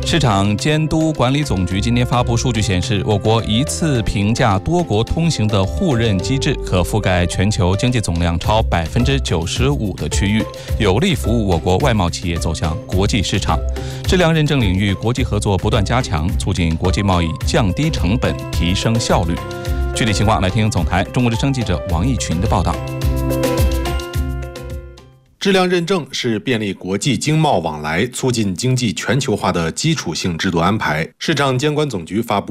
市场监督管理总局今天发布数据显示，我国一次评价多国通行的互认机制可覆盖全球经济总量超95%的区域，有力服务我国外贸企业走向国际市场。质量认证领域国际合作不断加强，促进国际贸易降低成本、提升效率。具体情况来听总台中国之声记者王义群的报道。 质量认证是便利国际经贸往来、促进经济全球化的基础性制度安排。市场监管总局发布